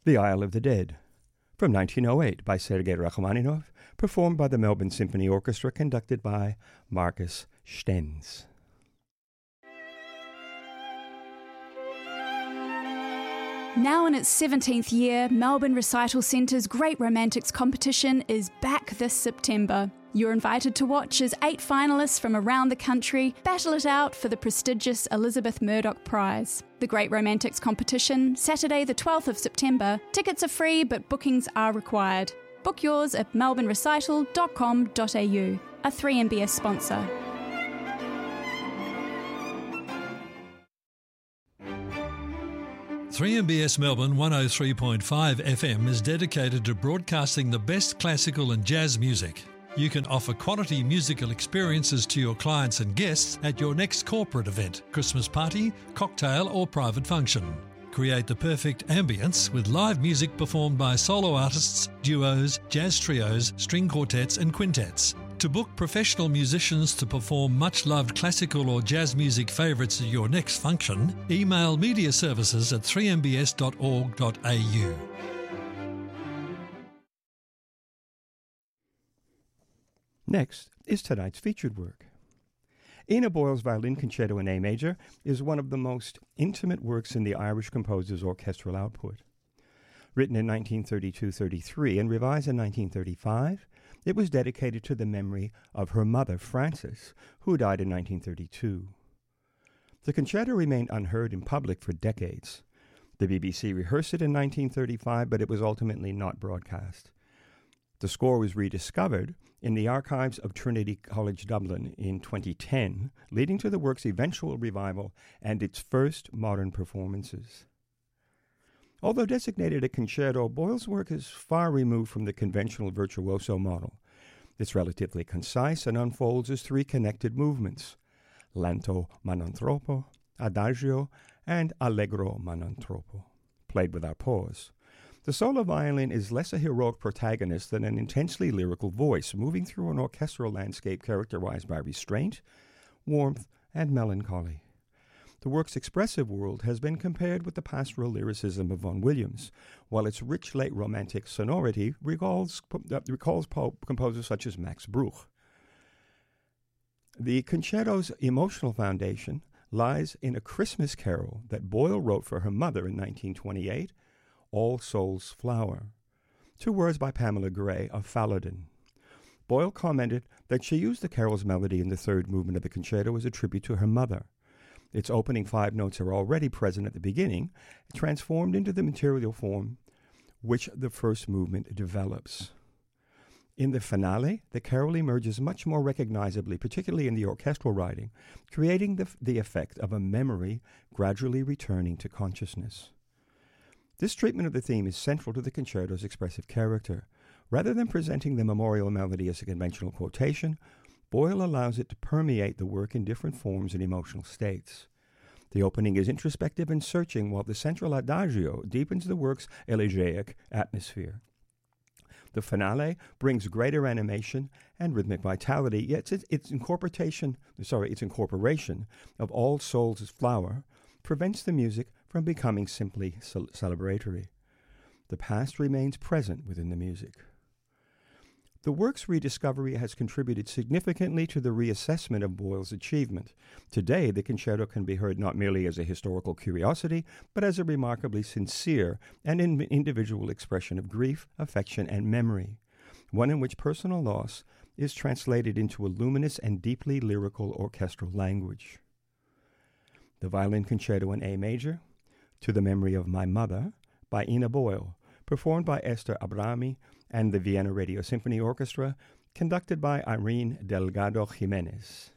The Isle of the Dead, from 1908 by Sergei Rachmaninov, performed by the Melbourne Symphony Orchestra, conducted by Marcus Stenz. Now in its 17th year, Melbourne Recital Centre's Great Romantics competition is back this September. You're invited to watch as 8 finalists from around the country battle it out for the prestigious Elizabeth Murdoch Prize. The Great Romantics competition, Saturday the 12th of September. Tickets are free, but bookings are required. Book yours at melbournerecital.com.au, a 3MBS sponsor. Three MBS Melbourne 103.5 FM is dedicated to broadcasting the best classical and jazz music. You can offer quality musical experiences to your clients and guests at your next corporate event, Christmas party, cocktail or private function. Create the perfect ambience with live music performed by solo artists, duos, jazz trios, string quartets and quintets. To book professional musicians to perform much-loved classical or jazz music favourites at your next function, email mediaservices@3mbs.org.au. Next is tonight's featured work. Ina Boyle's Violin Concerto in A Major is one of the most intimate works in the Irish composer's orchestral output. Written in 1932-33 and revised in 1935, it was dedicated to the memory of her mother, Frances, who died in 1932. The concerto remained unheard in public for decades. The BBC rehearsed it in 1935, but it was ultimately not broadcast. The score was rediscovered in the archives of Trinity College Dublin in 2010, leading to the work's eventual revival and its first modern performances. Although designated a concerto, Boyle's work is far removed from the conventional virtuoso model. It's relatively concise and unfolds as 3 connected movements: lento ma non troppo, adagio, and allegro ma non troppo, played without pause. The solo violin is less a heroic protagonist than an intensely lyrical voice, moving through an orchestral landscape characterized by restraint, warmth, and melancholy. The work's expressive world has been compared with the pastoral lyricism of Vaughan Williams, while its rich late romantic sonority recalls composers such as Max Bruch. The concerto's emotional foundation lies in a Christmas carol that Boyle wrote for her mother in 1928, All Souls' Flower, to words by Pamela Gray of Falodin. Boyle commented that she used the carol's melody in the 3rd movement of the concerto as a tribute to her mother. Its opening 5 notes are already present at the beginning, transformed into the material form which the first movement develops. In the finale, the carol emerges much more recognizably, particularly in the orchestral writing, creating the effect of a memory gradually returning to consciousness. This treatment of the theme is central to the concerto's expressive character. Rather than presenting the memorial melody as a conventional quotation, Boyle allows it to permeate the work in different forms and emotional states. The opening is introspective and searching, while the central adagio deepens the work's elegiac atmosphere. The finale brings greater animation and rhythmic vitality, yet its incorporation of All Souls' Flower prevents the music from becoming simply celebratory. The past remains present within the music. The work's rediscovery has contributed significantly to the reassessment of Boyle's achievement. Today, the concerto can be heard not merely as a historical curiosity, but as a remarkably sincere and individual expression of grief, affection, and memory, one in which personal loss is translated into a luminous and deeply lyrical orchestral language. The Violin Concerto in A Major, To the Memory of My Mother, by Ina Boyle, performed by Esther Abrami and the Vienna Radio Symphony Orchestra, conducted by Irene Delgado Jimenez.